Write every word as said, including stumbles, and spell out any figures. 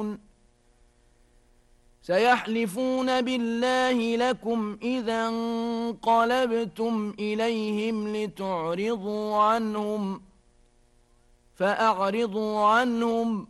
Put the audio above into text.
سيحلفون بالله لكم إذا انقلبتم إليهم لتعرضوا عنهم فأعرضوا عنهم